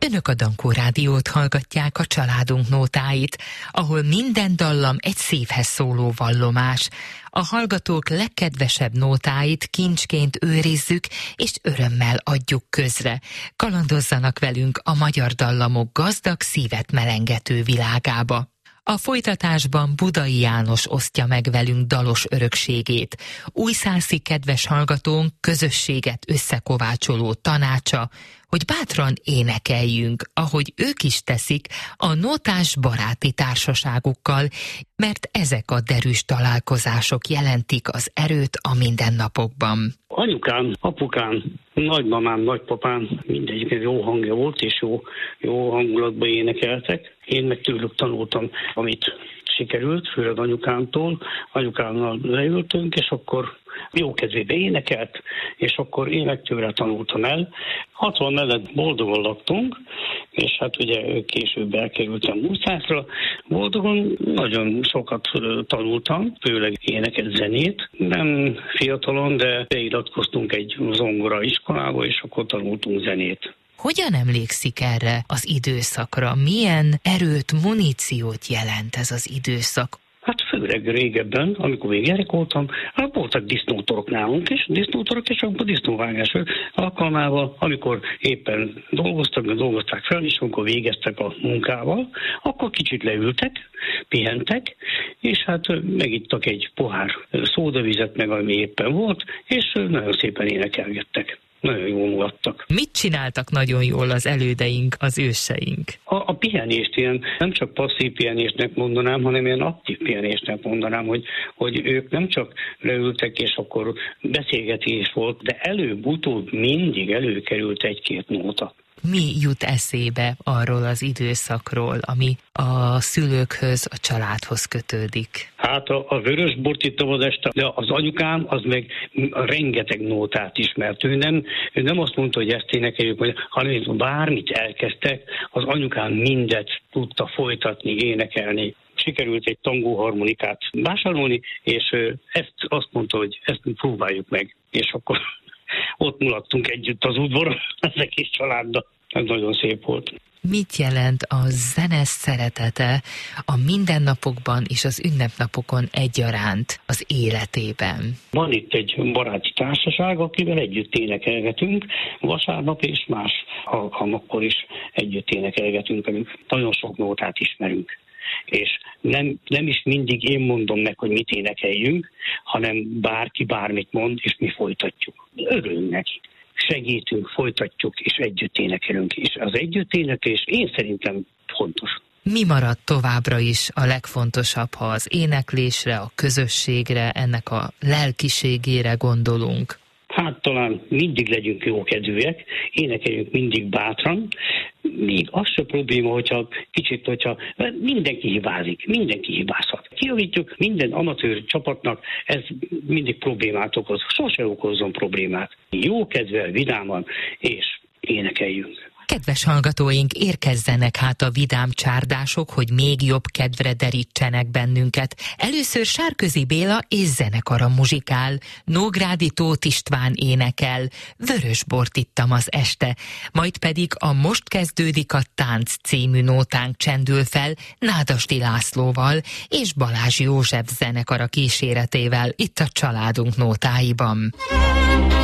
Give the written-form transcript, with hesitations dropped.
Önök a Dankó Rádiót hallgatják, a családunk nótáit, ahol minden dallam egy szívhez szóló vallomás. A hallgatók legkedvesebb nótáit kincsként őrizzük, és örömmel adjuk közre. Kalandozzanak velünk a magyar dallamok gazdag, szívet melengető világába. A folytatásban Budai János osztja meg velünk dalos örökségét. Újszászi kedves hallgatónk közösséget összekovácsoló tanácsa, hogy bátran énekeljünk, ahogy ők is teszik, a nótás baráti társaságukkal, mert ezek a derűs találkozások jelentik az erőt a mindennapokban. Anyukám, apukám, nagymamám, nagypapám, mindegyiknek jó hangja volt, és jó hangulatban énekeltek. Én meg tőlük tanultam, amit sikerült, főleg anyukámtól. Anyukámmal leültünk, és akkor jó kedvébe énekelt, és akkor én meg tőle tanultam el. 60 mellett boldogan laktunk, és hát ugye később elkerültem Újszászra. Boldogan nagyon sokat tanultam, főleg éneket, zenét. Nem fiatalon, de beiratkoztunk egy zongora iskolába, és akkor tanultunk zenét. Hogyan emlékszik erre az időszakra? Milyen erőt, muníciót jelent ez az időszak? Hát főleg régebben, amikor még gyerek voltam, voltak disznótorok nálunk is, és akkor disznóvágás alkalmával, amikor éppen dolgozták fel, és amikor végeztek a munkával, akkor kicsit leültek, pihentek, és hát megittak egy pohár szódavizet, meg ami éppen volt, és nagyon szépen énekelgettek. Nagyon jól mulattak. Mit csináltak nagyon jól az elődeink, az őseink? A pihenést ilyen nem csak passzív pihenésnek mondanám, hanem ilyen aktív pihenésnek mondanám, hogy ők nem csak leültek, és akkor beszélgetés volt, de előbb-utóbb mindig előkerült egy-két nóta. Mi jut eszébe arról az időszakról, ami a szülőkhöz, a családhoz kötődik? Hát a vörösbort ittam az este, de az anyukám az meg rengeteg nótát ismert. Ő nem azt mondta, hogy ezt énekeljük, hanem bármit elkezdtek, az anyukám mindet tudta folytatni, énekelni. Sikerült egy tangóharmonikát vásárolni, és azt mondta, hogy ezt próbáljuk meg. És akkor ott mulattunk együtt az udvaron, ez a kis családdal. Ez nagyon szép volt. Mit jelent a zene szeretete a mindennapokban és az ünnepnapokon egyaránt az életében? Van itt egy baráti társaság, akivel együtt énekelgetünk, vasárnap és más alkalmakkor is együtt énekelgetünk, nagyon sok nótát ismerünk. És nem is mindig én mondom meg, hogy mit énekeljünk, hanem bárki bármit mond, és mi folytatjuk. Örülünk neki. Segítünk, folytatjuk, és együtt énekelünk. És az együtt éneklés én szerintem fontos. Mi maradt továbbra is a legfontosabb, ha az éneklésre, a közösségre, ennek a lelkiségére gondolunk? Hát talán mindig legyünk jókedvűek, énekeljünk mindig bátran. Még az se probléma, hogyha mindenki hibázik, mindenki hibázhat. Kijavítjuk minden amatőr csapatnak, ez mindig problémát okoz. Sose okozzon problémát. Jókedvel, vidáman, és énekeljünk. Kedves hallgatóink, érkezzenek hát a vidám csárdások, hogy még jobb kedvre derítsenek bennünket. Először Sárközi Béla és zenekara muzsikál, Nógrádi Tóth István énekel, Vörösbort ittam az este, majd pedig a Most kezdődik a tánc című nótánk csendül fel Nádasdy Lászlóval és Balázs József zenekara kíséretével itt a családunk nótáiban.